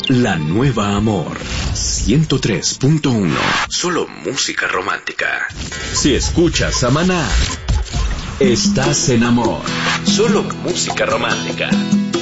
La Nueva Amor 103.1. Solo música romántica. Si escuchas a Maná, estás en amor. Solo música romántica.